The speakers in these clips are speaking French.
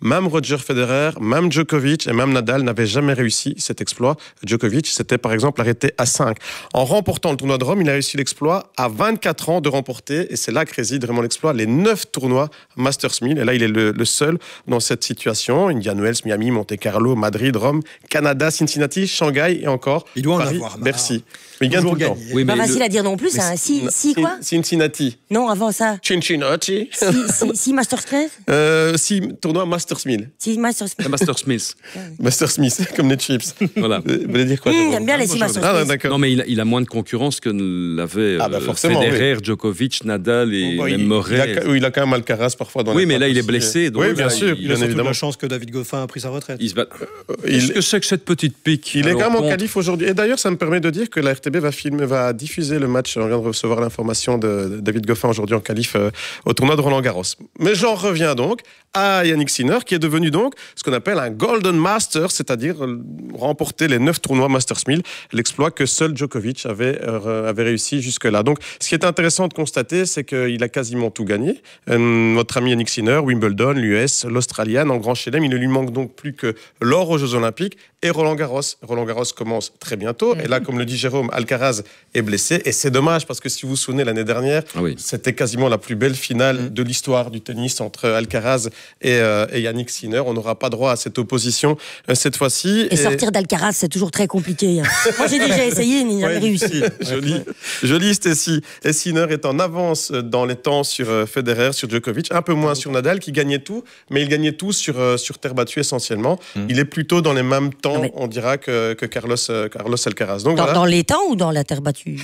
Même Roger Federer, même Djokovic et même Nadal n'avaient jamais réussi cet exploit. Djokovic s'était par exemple arrêté à 5. En remportant le tournoi de Rome, il a réussi l'exploit à 24 ans de remporter, et c'est là que réside vraiment l'exploit, les 9 tournois Masters 1000. Et là, il est le seul dans cette situation. Indian Wells, Miami, Monte-Carlo, Madrid, Rome, Canada, Cincinnati, Shanghai et encore il doit Paris, en avoir Bercy. Mais il gagne tout le temps. Oui, pas facile à dire non plus, c'est un si quoi Cincinnati. Non, avant ça. Cincinnati. Si Masters 13 Si tournoi Masters 1000. Si Masters 1000. Master Smith. Master Smith, comme les chips. Voilà. Vous voulez dire quoi J'aime bien les 6 Masters 1000. Ah, d'accord. Non, mais il a moins de concurrence que l'avait Federer, Djokovic, Nadal et même Murray. Il a quand même Alcaraz parfois dans Oui, mais là, il est blessé. Donc oui, bien sûr. Il a surtout de la chance que David Goffin a pris sa retraite. Qu'est-ce que c'est que cette petite pique? Il est quand même en qualif aujourd'hui. Et d'ailleurs, ça me permet de dire que la RTB va diffuser le match. On vient de recevoir l'information de David Goffin aujourd'hui en qualif au tournoi de Roland-Garros. Mais j'en reviens donc à Yannick Sinner, qui est devenu donc ce qu'on appelle un Golden Master, c'est-à-dire remporter les 9 tournois Masters 1000, l'exploit que seul Djokovic avait réussi jusque-là. Donc, ce qui est intéressant de constater, c'est qu'il a quasiment tout gagné. Notre ami Yannick Sinner, Wimbledon, l'US, l'Australian, en Grand Chelem, il ne lui manque donc plus que l'or aux Jeux Olympiques et Roland-Garros. Roland-Garros commence très bientôt. Et là, comme le dit Jérôme, Alcaraz est blessé. Et c'est dommage, parce que si vous vous souvenez, l'année dernière, c'était quasiment la plus belle finale de l'histoire du tennis entre Alcaraz et Yannick Sinner. On n'aura pas droit à cette opposition cette fois-ci. Et sortir d'Alcaraz, c'est toujours très compliqué. Moi, j'ai déjà essayé, mais il n'a jamais réussi. Joli, Stécie. Et Sinner est en avance dans les temps sur Federer, sur Djokovic, un peu moins sur Nadal, qui gagnait tout, mais il gagnait tout sur terre battue essentiellement. Il est plutôt dans les mêmes temps, on dira, que Carlos Alcaraz. Donc, dans les temps ou dans la terre battue?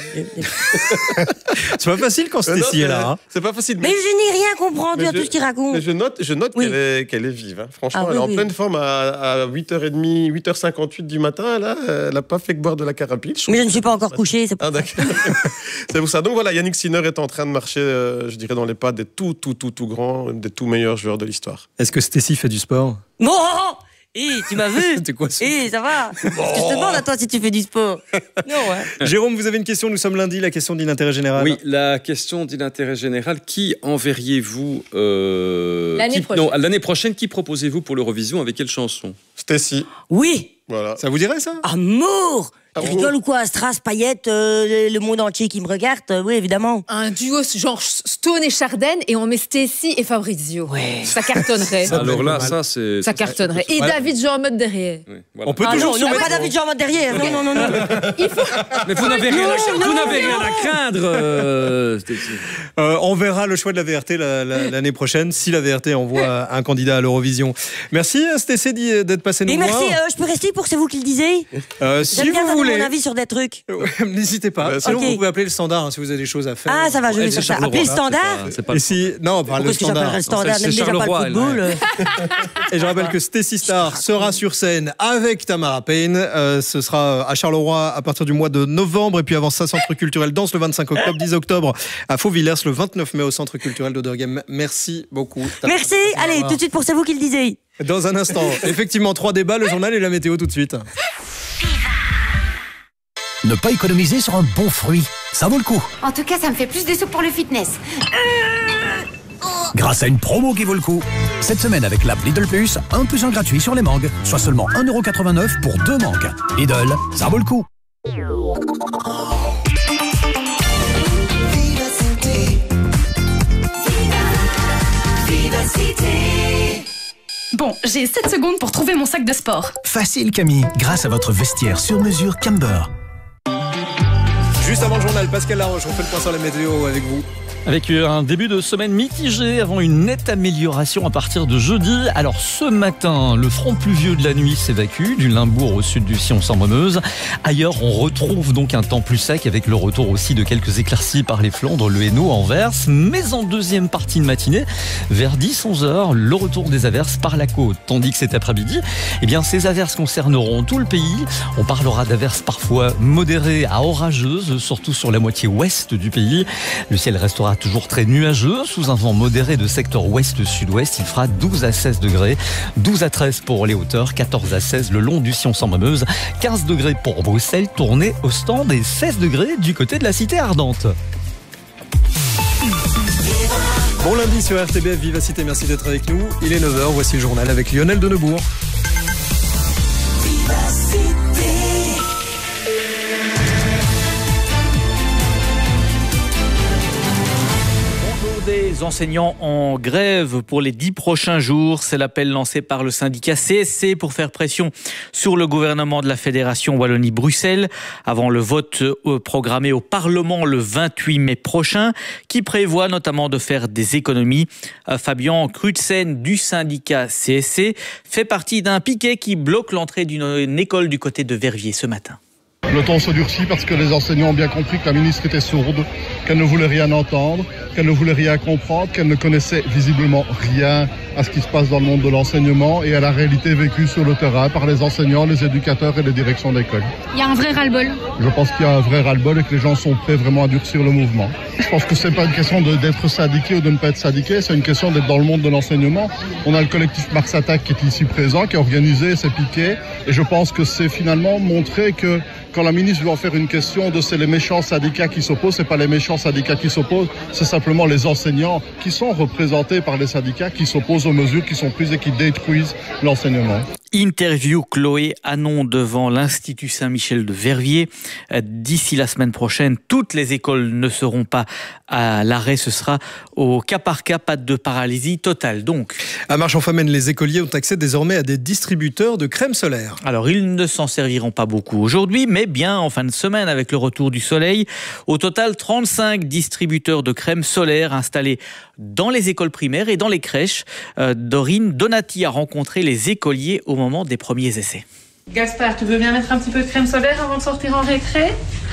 C'est pas facile quand Stécie est là. C'est pas facile. Mais je n'ai rien compris à tout ce qu'il raconte. Mais je note qu'elle est vive. Hein. Franchement, elle est en pleine forme à 8h30, 8h58 du matin. Là, elle n'a pas fait que boire de la carapille. Mais je ne suis pas encore couché, c'est pour ça. C'est pour ça. Donc voilà, Yannick Sinner est en train de marcher, je dirais, dans les pas des tout grands, des tout meilleurs joueurs de l'histoire. Est-ce que Stécie fait du sport? Bon, tu m'as vu? C'était quoi ça? Ça va? Parce que je te demande à toi si tu fais du sport. Non, ouais. Jérôme, vous avez une question, nous sommes lundi, la question d'intérêt général. Oui, la question d'intérêt général. Qui enverriez-vous l'année prochaine, qui proposez-vous pour l'Eurovision? Avec quelle chanson? Stécie. Oui. Voilà. Ça vous dirait ça? Amour. Tu rigoles ou quoi? Strass, Payette, le monde entier qui me regarde? Oui, évidemment. Un duo genre Stone et Chardenne, et on met Stécie et Fabrizio. Ouais. Ça cartonnerait. Alors là, ça cartonnerait. Et David Jean Mode derrière. Oui, voilà. On peut toujours non, pas David Jean Mode derrière. Okay. Non. Il faut... Mais vous n'avez rien à craindre. On verra le choix de la VRT l'année prochaine, si la VRT envoie un candidat à l'Eurovision. Merci Stécie d'être passé nous voir. Et merci, je peux rester pour c'est vous qui le disiez? Si vous voulez. Mon avis sur des trucs. N'hésitez pas. Sinon, vous pouvez appeler le standard si vous avez des choses à faire. Ah, ça va, je vais faire ça. Appeler le standard? Non, pas le standard. Le standard, n'aime déjà pas le football. Et je rappelle que Stécie Star sera sur scène avec Tamara Payne. Ce sera à Charleroi à partir du mois de novembre. Et puis avant ça, Centre culturel Danse le 25 octobre, 10 octobre à Fauvillers, le 29 mai au Centre culturel d'Oderghem. Merci beaucoup. Merci. Allez, tout de suite pour c'est vous qui le disiez. Dans un instant, effectivement, 3 débats, le journal et la météo tout de suite. Ne pas économiser sur un bon fruit, ça vaut le coup. En tout cas, ça me fait plus de sous pour le fitness. Grâce à une promo qui vaut le coup. Cette semaine avec l'app Lidl Plus, 1 + 1 gratuit sur les mangues, soit seulement 1,89€ pour 2 mangues. Lidl, ça vaut le coup. Bon, j'ai 7 secondes pour trouver mon sac de sport. Facile Camille, grâce à votre vestiaire sur mesure Camber. Juste avant le journal, Pascal Laroche, on fait le point sur la météo avec vous. Avec un début de semaine mitigé avant une nette amélioration à partir de jeudi. Alors ce matin, le front pluvieux de la nuit s'évacue du Limbourg au sud du Sion-Sambre-Meuse. Ailleurs, on retrouve donc un temps plus sec avec le retour aussi de quelques éclaircies par les Flandres, le Hainaut, Anvers. Mais en deuxième partie de matinée, vers 10-11 heures, le retour des averses par la côte. Tandis que cet après-midi, ces averses concerneront tout le pays. On parlera d'averses parfois modérées à orageuses, surtout sur la moitié ouest du pays. Le ciel restera toujours très nuageux, sous un vent modéré de secteur ouest-sud-ouest. Il fera 12 à 16 degrés, 12 à 13 pour les hauteurs, 14 à 16 le long du Sion-Sambre-Meuse, 15 degrés pour Bruxelles, Tournai, Ostende et 16 degrés du côté de la Cité Ardente. Bon lundi sur RTBF Vivacité, merci d'être avec nous. Il est 9h, voici le journal avec Lionel Denebourg. Des enseignants en grève pour les 10 prochains jours. C'est l'appel lancé par le syndicat CSC pour faire pression sur le gouvernement de la Fédération Wallonie-Bruxelles avant le vote programmé au Parlement le 28 mai prochain, qui prévoit notamment de faire des économies. Fabien Crutzen du syndicat CSC fait partie d'un piquet qui bloque l'entrée d'une école du côté de Verviers ce matin. Le ton se durcit parce que les enseignants ont bien compris que la ministre était sourde, qu'elle ne voulait rien entendre, qu'elle ne voulait rien comprendre, qu'elle ne connaissait visiblement rien à ce qui se passe dans le monde de l'enseignement et à la réalité vécue sur le terrain par les enseignants, les éducateurs et les directions d'école. Il y a un vrai ras-le-bol. Je pense qu'il y a un vrai ras-le-bol et que les gens sont prêts vraiment à durcir le mouvement. Je pense que c'est pas une question d'être syndiqué ou de ne pas être syndiqué, c'est une question d'être dans le monde de l'enseignement. On a le collectif Mars Attack qui est ici présent, qui a organisé ces piquets et je pense que c'est finalement montrer que quand la ministre veut en faire une question de c'est les méchants syndicats qui s'opposent, c'est pas les méchants syndicats qui s'opposent, c'est simplement les enseignants qui sont représentés par les syndicats qui s'opposent aux mesures qui sont prises et qui détruisent l'enseignement. Interview Chloé Anon devant l'Institut Saint-Michel de Verviers. D'ici la semaine prochaine, toutes les écoles ne seront pas à l'arrêt. Ce sera au cas par cas, pas de paralysie totale. Donc, à Marchand-Famenne, les écoliers ont accès désormais à des distributeurs de crème solaire. Alors, ils ne s'en serviront pas beaucoup aujourd'hui, mais bien en fin de semaine avec le retour du soleil. Au total, 35 distributeurs de crème solaire installés dans les écoles primaires et dans les crèches. Dorine Donati a rencontré les écoliers au moment des premiers essais. Gaspard, tu veux bien mettre un petit peu de crème solaire avant de sortir en récré ?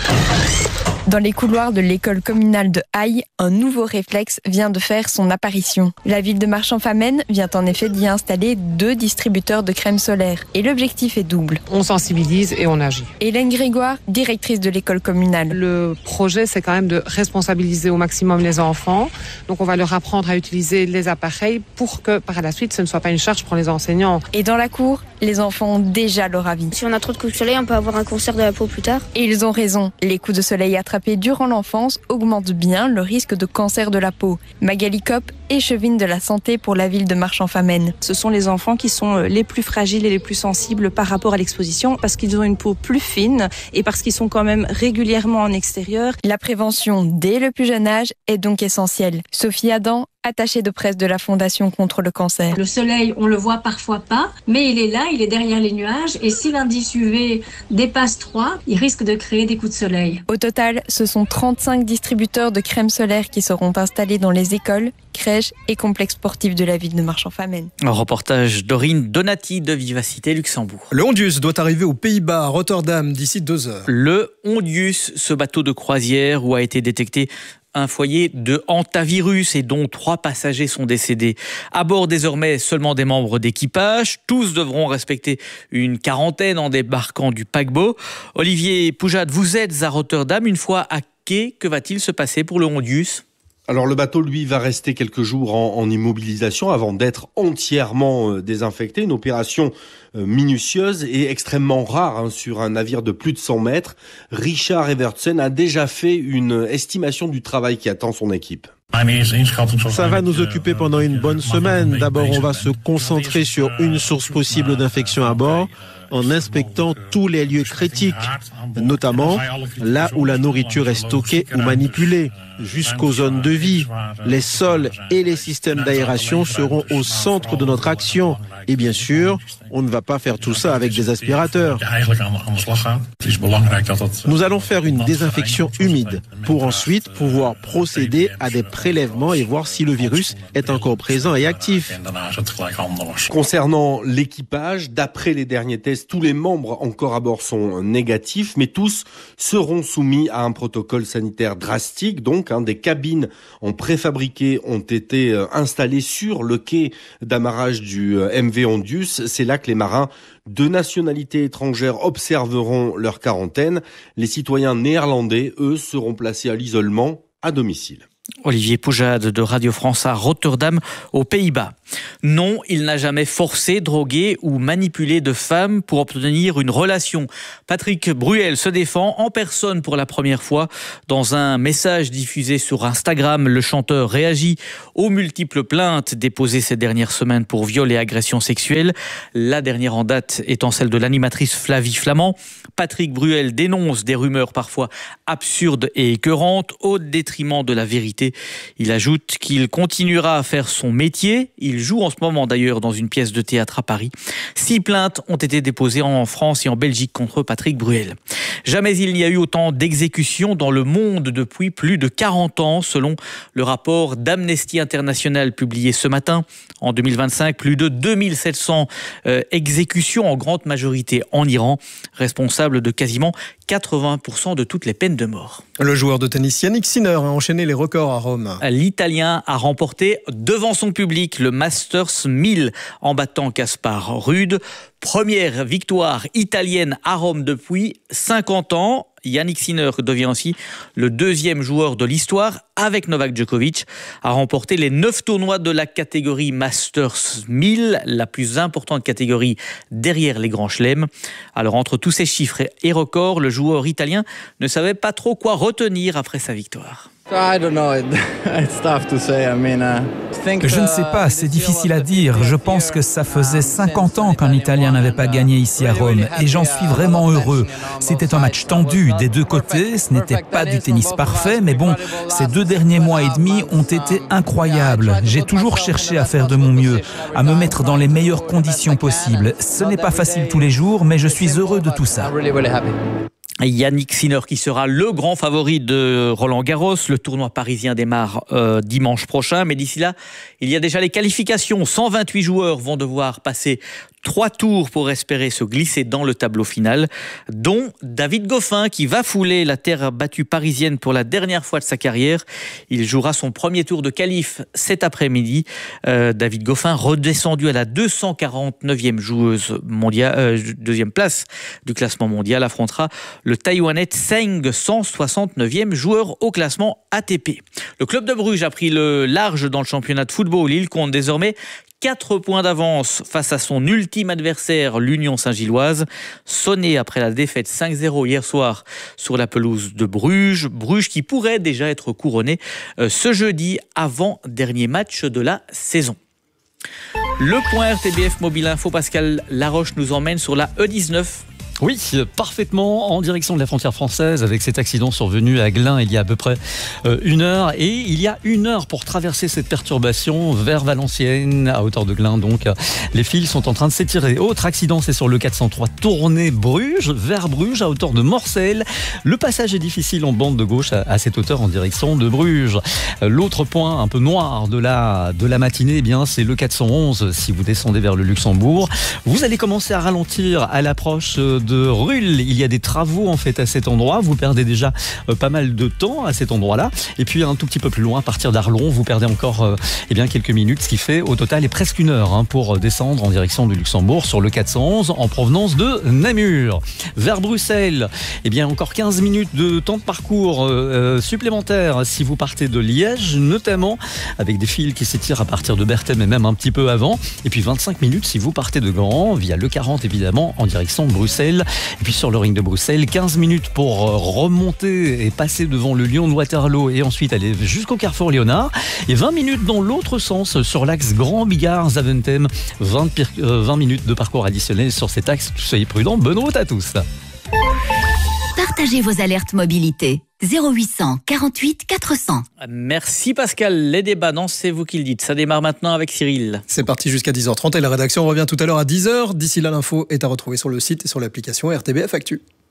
Dans les couloirs de l'école communale de Haye, un nouveau réflexe vient de faire son apparition. La ville de Marchand-Famenne vient en effet d'y installer 2 distributeurs de crème solaire. Et l'objectif est double. On sensibilise et on agit. Hélène Grégoire, directrice de l'école communale. Le projet, c'est quand même de responsabiliser au maximum les enfants. Donc on va leur apprendre à utiliser les appareils pour que par la suite, ce ne soit pas une charge pour les enseignants. Et dans la cour, les enfants ont déjà leur avis. Si on a trop de coups de soleil, on peut avoir un cancer de la peau plus tard. Et ils ont raison. Les coups de soleil attrapés durant l'enfance augmentent bien le risque de cancer de la peau. Magali Kopp, échevine de la santé pour la ville de Marchand-Famenne. Ce sont les enfants qui sont les plus fragiles et les plus sensibles par rapport à l'exposition parce qu'ils ont une peau plus fine et parce qu'ils sont quand même régulièrement en extérieur. La prévention dès le plus jeune âge est donc essentielle. Sophie Adam, attachée de presse de la Fondation contre le cancer. Le soleil, on le voit parfois pas, mais il est là, il est derrière les nuages et si l'indice UV dépasse 3, il risque de créer des coups de soleil. Au total, ce sont 35 distributeurs de crème solaire qui seront installés dans les écoles, crèches et complexes sportifs de la ville de Marchand-Famenne. Un reportage Dorine Donati de Vivacité Luxembourg. Le Hondius doit arriver aux Pays-Bas, à Rotterdam, d'ici 2 heures. Le Hondius, ce bateau de croisière où a été détecté un foyer de hantavirus et dont 3 passagers sont décédés. À bord désormais seulement des membres d'équipage. Tous devront respecter une quarantaine en débarquant du paquebot. Olivier Poujade, vous êtes à Rotterdam. Une fois à quai, que va-t-il se passer pour le Hondius ? Alors le bateau, lui, va rester quelques jours en immobilisation avant d'être entièrement désinfecté. Une opération minutieuse et extrêmement rare sur un navire de plus de 100 mètres. Richard Evertsen a déjà fait une estimation du travail qui attend son équipe. Ça va nous occuper pendant une bonne semaine. D'abord, on va se concentrer sur une source possible d'infection à bord en inspectant tous les lieux critiques, notamment là où la nourriture est stockée ou manipulée, jusqu'aux zones de vie. Les sols et les systèmes d'aération seront au centre de notre action. Et bien sûr, on ne va pas faire tout ça avec des aspirateurs. Nous allons faire une désinfection humide pour ensuite pouvoir procéder à des prélèvements et voir si le virus est encore présent et actif. Concernant l'équipage, d'après les derniers tests, tous les membres encore à bord sont négatifs, mais tous seront soumis à un protocole sanitaire drastique. Donc, des cabines en préfabriqué ont été installées sur le quai d'amarrage du MV Hondius. C'est là que les marins de nationalité étrangère observeront leur quarantaine. Les citoyens néerlandais, eux, seront placés à l'isolement à domicile. Olivier Poujade de Radio France à Rotterdam, aux Pays-Bas. Non, il n'a jamais forcé, drogué ou manipulé de femmes pour obtenir une relation. Patrick Bruel se défend en personne pour la première fois. Dans un message diffusé sur Instagram, le chanteur réagit aux multiples plaintes déposées ces dernières semaines pour viol et agressions sexuelles. La dernière en date étant celle de l'animatrice Flavie Flamand. Patrick Bruel dénonce des rumeurs parfois absurdes et écœurantes au détriment de la vérité. Il ajoute qu'il continuera à faire son métier. Il joue en ce moment d'ailleurs dans une pièce de théâtre à Paris. 6 plaintes ont été déposées en France et en Belgique contre Patrick Bruel. Jamais il n'y a eu autant d'exécutions dans le monde depuis plus de 40 ans, selon le rapport d'Amnesty International publié ce matin. En 2025, plus de 2700 exécutions, en grande majorité en Iran, responsable de quasiment 80% de toutes les peines de mort. Le joueur de tennis Yannick Sinner a enchaîné les records à Rome. L'Italien a remporté devant son public le Masters 1000 en battant Kaspar Ruud. Première victoire italienne à Rome depuis 50 ans. Yannick Sinner devient aussi le 2e joueur de l'histoire, avec Novak Djokovic, à remporter les 9 tournois de la catégorie Masters 1000, la plus importante catégorie derrière les grands chelems. Alors entre tous ces chiffres et records, le joueur italien ne savait pas trop quoi retenir après sa victoire. Je ne sais pas, c'est difficile à dire. Je pense que ça faisait 50 ans qu'un Italien n'avait pas gagné ici à Rome et j'en suis vraiment heureux. C'était un match tendu des deux côtés, ce n'était pas du tennis parfait, mais bon, ces 2 derniers mois et demi ont été incroyables. J'ai toujours cherché à faire de mon mieux, à me mettre dans les meilleures conditions possibles. Ce n'est pas facile tous les jours, mais je suis heureux de tout ça. Yannick Sinner qui sera le grand favori de Roland Garros. Le tournoi parisien démarre dimanche prochain, mais d'ici là, il y a déjà les qualifications. 128 joueurs vont devoir passer 3 tours pour espérer se glisser dans le tableau final, dont David Goffin qui va fouler la terre battue parisienne pour la dernière fois de sa carrière. Il jouera son premier tour de qualif cet après-midi. David Goffin, redescendu à la 249e joueuse mondiale, deuxième place du classement mondial, affrontera le Taïwanais Tseng, 169e joueur au classement ATP. Le club de Bruges a pris le large dans le championnat de football. Il compte désormais 4 points d'avance face à son ultime adversaire, l'Union Saint-Gilloise, sonné après la défaite 5-0 hier soir sur la pelouse de Bruges. Bruges qui pourrait déjà être couronné ce jeudi, avant-dernier match de la saison. Le point RTBF Mobile Info, Pascal Laroche nous emmène sur la E19. Oui, parfaitement en direction de la frontière française avec cet accident survenu à Glun il y a à peu près 1 heure. Et il y a 1 heure pour traverser cette perturbation vers Valenciennes, à hauteur de Glun. Donc, les fils sont en train de s'étirer. Autre accident, c'est sur le 403 tournée Bruges, vers Bruges, à hauteur de Morcelles. Le passage est difficile en bande de gauche à cette hauteur en direction de Bruges. L'autre point un peu noir de la matinée, eh bien, c'est le 411. Si vous descendez vers le Luxembourg, vous allez commencer à ralentir à l'approche de Rulle. Il y a des travaux en fait à cet endroit. Vous perdez déjà pas mal de temps à cet endroit-là. Et puis un tout petit peu plus loin, à partir d'Arlon, vous perdez encore quelques minutes, ce qui fait au total presque 1 heure pour descendre en direction du Luxembourg sur le 411 en provenance de Namur. Vers Bruxelles, encore 15 minutes de temps de parcours supplémentaire si vous partez de Liège, notamment avec des fils qui s'étirent à partir de Berthème et même un petit peu avant. Et puis 25 minutes si vous partez de Gand via le 40 évidemment en direction de Bruxelles. Et puis sur le ring de Bruxelles, 15 minutes pour remonter et passer devant le Lyon de Waterloo et ensuite aller jusqu'au carrefour Léonard. Et 20 minutes dans l'autre sens sur l'axe Grand Bigard-Zaventem. 20 minutes de parcours additionnel sur cet axe. Soyez prudents, bonne route à tous. Partagez vos alertes mobilité. 0800 48 400. Merci Pascal. Les débats, non, c'est vous qui le dites. Ça démarre maintenant avec Cyril. C'est parti jusqu'à 10h30 et la rédaction revient tout à l'heure à 10h. D'ici là, l'info est à retrouver sur le site et sur l'application RTBF Actu.